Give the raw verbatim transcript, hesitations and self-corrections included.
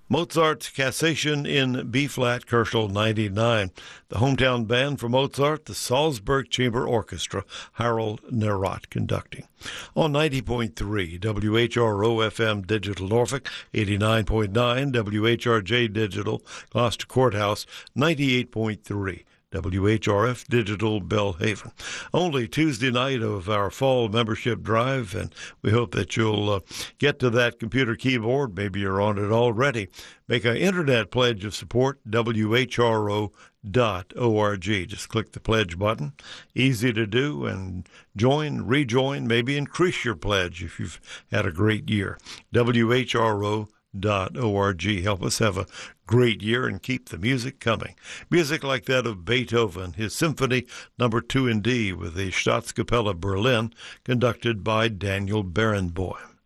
Mozart's Cassation in B-flat, Kerschel ninety-nine. The hometown band for Mozart, the Salzburg Chamber Orchestra, Harold Nerat conducting. On ninety point three W H R O F M Digital Norfolk, eighty-nine point nine W H R J Digital Gloucester Courthouse, ninety-eight point three W H R F Digital Belhaven. Only Tuesday night of our fall membership drive, and we hope that you'll uh, get to that computer keyboard. Maybe you're on it already. Make an internet pledge of support, W H R O dot org. Just click the pledge button. Easy to do, and join, rejoin, maybe increase your pledge if you've had a great year. W H R O dot org. Help us have a great year and keep the music coming. Music like that of Beethoven, his Symphony Number Two in D with the Staatskapelle Berlin, conducted by Daniel Barenboim.